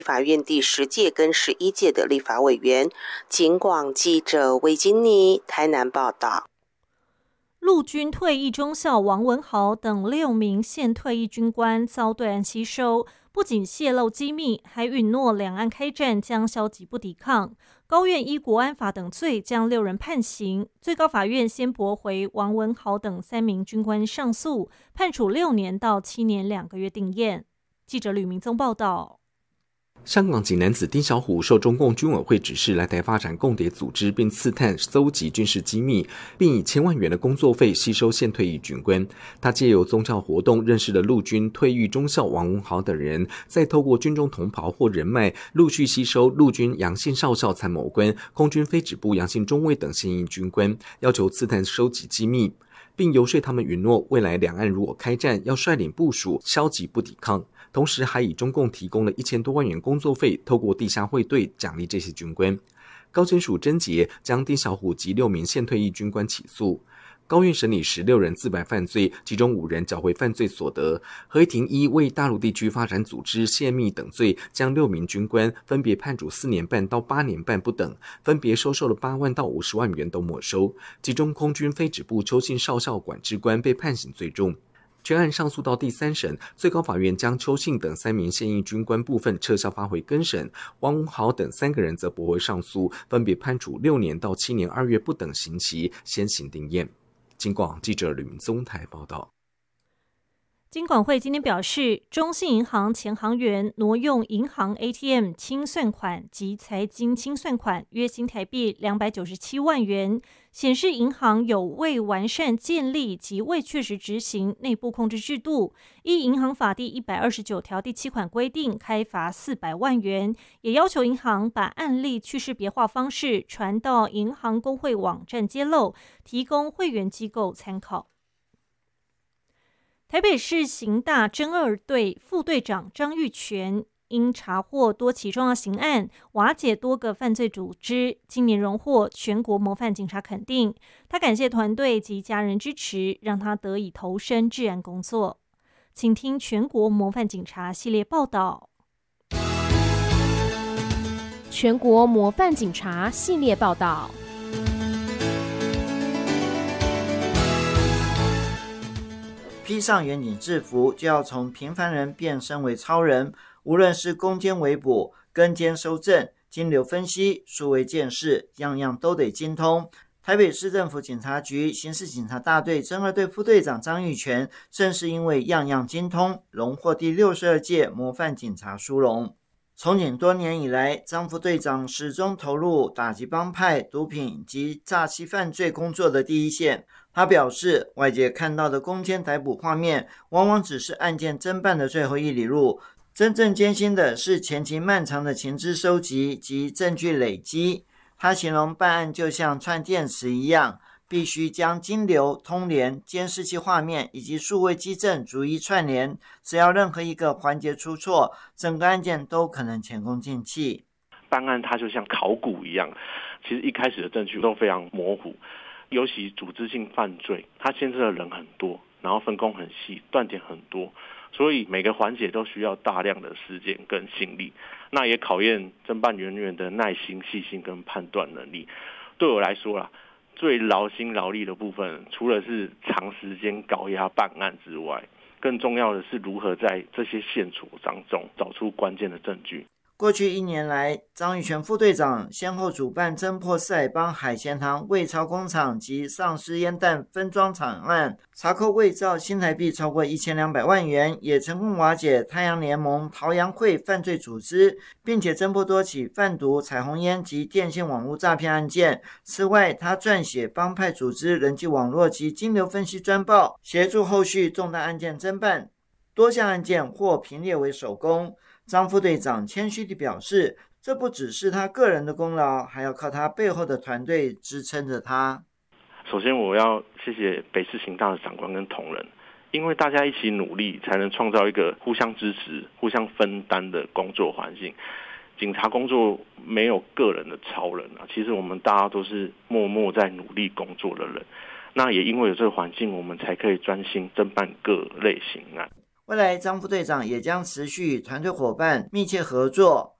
法院第10届跟11届的立法委员。警广记者魏金妮台南报道。 陆军退役中校王文豪等6名现退役军官遭对岸吸收，不仅泄露机密，还允诺两岸开战将消极不抵抗。高院依国安法等罪将6人判刑，最高法院先驳回王文豪等3名军官上诉，判处6年到7年2个月定谳。记者吕明宗报道。 香港籍男子丁小虎受中共军委会指示来台发展共谍组织，并刺探搜集军事机密，并以1000万元的工作费吸收现退役军官。他借由宗教活动认识了陆军退役中校王文豪等人，再透过军中同袍或人脉，陆续吸收陆军杨姓少校参谋官、空军飞指部杨姓中尉等现役军官，要求刺探收集机密，并游说他们允诺未来两岸如果开战，要率领部署消极不抵抗。同时还以中共提供了1000多万元工作费，透过地下汇兑奖励这些军官。高检署侦结，将丁小虎及6名现退役军官起诉。高院审理16人自白犯罪，其中5人缴回犯罪所得。合议庭依为大陆地区发展组织泄密等罪，将6名军官分别判处4年半到8年半不等，分别收受了8万到50万元都没收。其中空军飞指部邱姓少校管制官被判刑最重。全案上诉到第3审，最高法院将邱姓等3名现役军官部分撤销发回更审，王文豪等3个人则驳回上诉，分别判处6年到7年2月不等刑期，先行定谳。警广记者吕明宗台报道。 金管会今天表示，中信银行前行员挪用银行 ATM 清算款及财金清算款约新台币297万元，显示银行有未完善建立及未确实执行内部控制制度，依银行法第129条第7款规定开罚400万元，也要求银行把案例去识别化方式传到银行公会网站揭露，提供会员机构参考。台北市刑大侦2队副队长张玉泉因查获多起重要刑案，瓦解多个犯罪组织，今年荣获全国模范警察肯定。他感谢团队及家人支持，让他得以投身治安工作。请听全国模范警察系列报道。 全国模范警察系列报道。 披上远警制服，就要从平凡人变身为超人。无论是攻坚围捕、跟监收证、金流分析、数位鉴识，样样都得精通。台北市政府警察局刑事警察大队侦2队副队长张玉泉，正是因为样样精通，荣获第62届模范警察殊荣。从警多年以来，张副队长始终投入打击帮派、毒品及诈欺犯罪工作的第一线。他表示，外界看到的攻坚逮捕画面，往往只是案件侦办的最后1里路，真正艰辛的是前期漫长的情资收集及证据累积。他形容办案就像串电池一样，必须将金流、通联、监视器画面以及数位基证逐一串联，只要任何一个环节出错，整个案件都可能前功尽弃。 办案它就像考古一样，其实一开始的证据都非常模糊，尤其组织性犯罪，它牵涉的人很多，然后分工很细，断点很多，所以每个环节都需要大量的时间跟心力，那也考验侦办人员的耐心、细心跟判断能力。对我来说啦，最劳心劳力的部分，除了是长时间高压办案之外，更重要的是如何在这些线索当中找出关键的证据。 过去1年来，张玉泉副队长先后主办侦破四海帮海鲜堂伪钞工厂及丧尸烟弹分装厂案，查扣伪造新台币超过1200万元，也成功瓦解太阳联盟、桃阳会犯罪组织，并且侦破多起贩毒、彩虹烟及电信网络诈骗案件。此外，他撰写帮派组织人际网络及金流分析专报，协助后续重大案件侦办，多项案件获评列为首功。张副队长谦虚地表示，这不只是他个人的功劳，还要靠他背后的团队支撑着他。 首先我要谢谢北市刑大的长官跟同仁，因为大家一起努力，才能创造一个互相支持、互相分担的工作环境。警察工作没有个人的超人啊，其实我们大家都是默默在努力工作的人。那也因为有这个环境，我们才可以专心侦办各类刑案。 未来张副队长也将持续与团队伙伴密切合作，